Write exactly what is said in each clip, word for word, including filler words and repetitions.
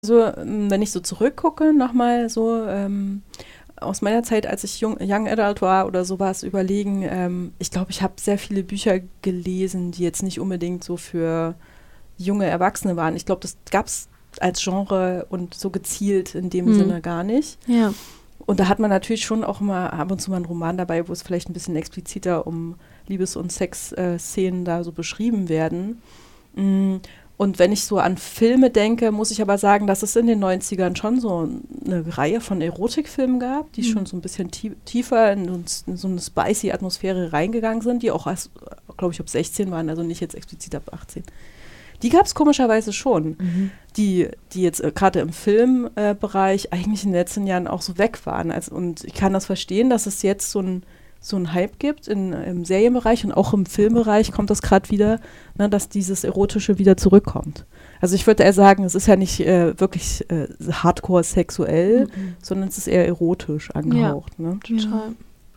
Also, wenn ich so zurückgucke, nochmal so ähm, aus meiner Zeit, als ich jung, Young Adult war oder sowas, überlegen, ähm, ich glaube, ich habe sehr viele Bücher gelesen, die jetzt nicht unbedingt so für junge Erwachsene waren. Ich glaube, das gab es als Genre und so gezielt in dem Hm. Sinne gar nicht. Ja. Und da hat man natürlich schon auch mal ab und zu mal einen Roman dabei, wo es vielleicht ein bisschen expliziter um Liebes- und Sexszenen da so beschrieben werden. Mm. Und wenn ich so an Filme denke, muss ich aber sagen, dass es in den neunzigern schon so eine Reihe von Erotikfilmen gab, die mhm. schon so ein bisschen tie- tiefer in, uns, in so eine spicy Atmosphäre reingegangen sind, die auch, glaube ich, ab sechzehn waren, also nicht jetzt explizit ab achtzehn. Die gab es komischerweise schon, mhm. die, die jetzt äh, gerade im Filmbereich äh, eigentlich in den letzten Jahren auch so weg waren. Also, und ich kann das verstehen, dass es jetzt so ein so einen Hype gibt in, im Serienbereich und auch im Filmbereich kommt das gerade wieder, ne, dass dieses Erotische wieder zurückkommt. Also ich würde eher sagen, es ist ja nicht äh, wirklich äh, hardcore sexuell, mhm. sondern es ist eher erotisch angehaucht. Ja, ne? total.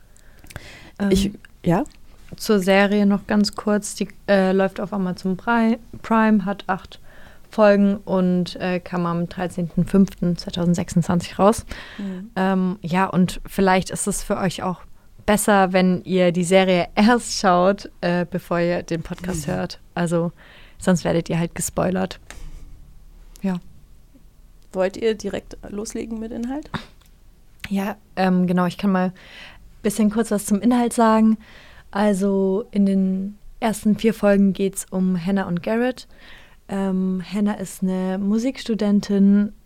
Ähm, ich, ja? Zur Serie noch ganz kurz, die äh, läuft auf Amazon Prime, hat acht Folgen und äh, kam am dreizehnten fünften zweitausendsechsundzwanzig raus. Mhm. Ähm, ja, und vielleicht ist es für euch auch besser, wenn ihr die Serie erst schaut, äh, bevor ihr den Podcast mhm. hört. Also sonst werdet ihr halt gespoilert. Ja. Wollt ihr direkt loslegen mit Inhalt? Ja, ähm, genau. Ich kann mal ein bisschen kurz was zum Inhalt sagen. Also in den ersten vier Folgen geht es um Hannah und Garrett. Ähm, Hannah ist eine Musikstudentin,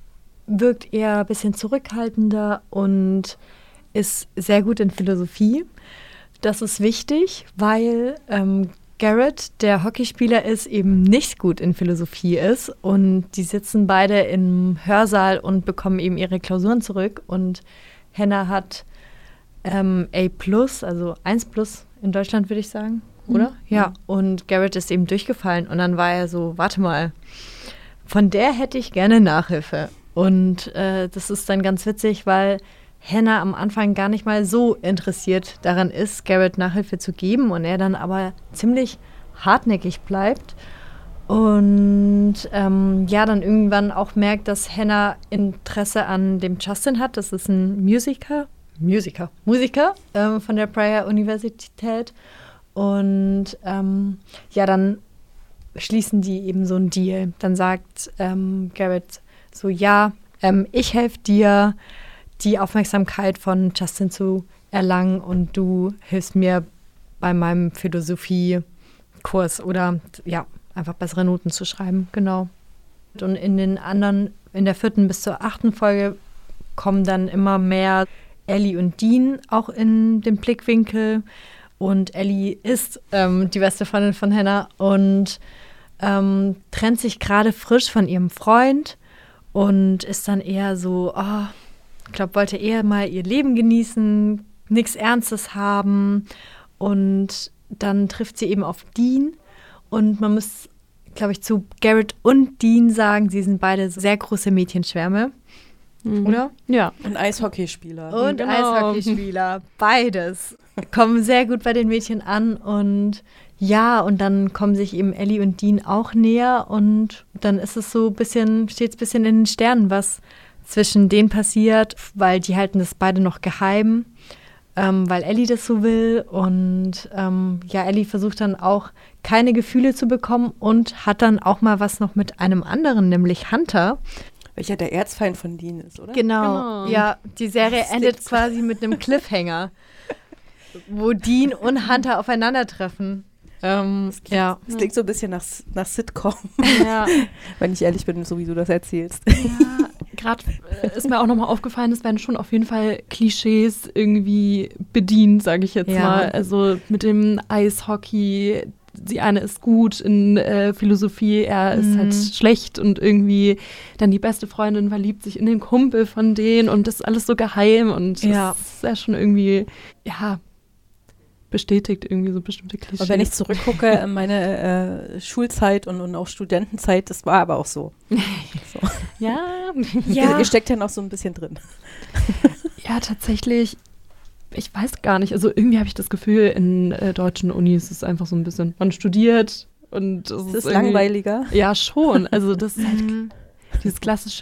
wirkt eher ein bisschen zurückhaltender und ist sehr gut in Philosophie. Das ist wichtig, weil ähm, Garrett, der Hockeyspieler ist, eben nicht gut in Philosophie ist. Und die sitzen beide im Hörsaal und bekommen eben ihre Klausuren zurück. Und Hannah hat ähm, A plus, also eins plus in Deutschland, würde ich sagen, oder? Mhm. Ja, und Garrett ist eben durchgefallen. Und dann war er so, warte mal, von der hätte ich gerne Nachhilfe. Und äh, das ist dann ganz witzig, weil Hannah am Anfang gar nicht mal so interessiert daran ist, Garrett Nachhilfe zu geben und er dann aber ziemlich hartnäckig bleibt und ähm, ja, dann irgendwann auch merkt, dass Hannah Interesse an dem Justin hat. Das ist ein Musiker, Musiker, Musiker ähm, von der Pryor Universität und ähm, ja, dann schließen die eben so einen Deal. Dann sagt ähm, Garrett so, ja, ähm, ich helfe dir, die Aufmerksamkeit von Justin zu erlangen und du hilfst mir bei meinem Philosophiekurs oder ja, einfach bessere Noten zu schreiben, genau. Und in den anderen, in der vierten bis zur achten Folge kommen dann immer mehr Ellie und Dean auch in den Blickwinkel und Ellie ist ähm, die beste Freundin von Hannah und ähm, trennt sich gerade frisch von ihrem Freund und ist dann eher so, oh, ich glaube, wollte eher mal ihr Leben genießen, nichts Ernstes haben. Und dann trifft sie eben auf Dean. Und man muss, glaube ich, zu Garrett und Dean sagen, sie sind beide sehr große Mädchenschwärme. Mhm. Oder? Ja. Und Eishockeyspieler. Und genau. Eishockeyspieler. Beides. Kommen sehr gut bei den Mädchen an. Und ja, und dann kommen sich eben Ellie und Dean auch näher. Und dann ist es so ein bisschen, steht es ein bisschen in den Sternen, was zwischen denen passiert, weil die halten das beide noch geheim, ähm, weil Ellie das so will. Und ähm, ja, Ellie versucht dann auch keine Gefühle zu bekommen und hat dann auch mal was noch mit einem anderen, nämlich Hunter. Welcher der Erzfeind von Dean ist, oder? Genau, genau. Ja, die Serie das endet quasi mit einem Cliffhanger, wo Dean und Hunter aufeinandertreffen. Ähm, das, klingt, ja. das klingt so ein bisschen nach, nach Sitcom, ja. wenn ich ehrlich bin, so wie du das erzählst. Ja, gerade äh, ist mir auch nochmal aufgefallen, es werden schon auf jeden Fall Klischees irgendwie bedient, sage ich jetzt ja. mal. Also mit dem Eishockey, die eine ist gut in äh, Philosophie, er ist mhm. halt schlecht und irgendwie dann die beste Freundin verliebt sich in den Kumpel von denen und das ist alles so geheim und ja. das ist ja schon irgendwie, ja, bestätigt irgendwie so bestimmte Klischees. Und wenn ich zurückgucke in meine äh, Schulzeit und, und auch Studentenzeit, das war aber auch so. so. Ja. ja. Ihr steckt ja noch so ein bisschen drin. Ja, tatsächlich, ich weiß gar nicht, also irgendwie habe ich das Gefühl, in äh, deutschen Unis ist es einfach so ein bisschen, man studiert und es ist ist langweiliger. Ja, schon, also das ist halt dieses klassische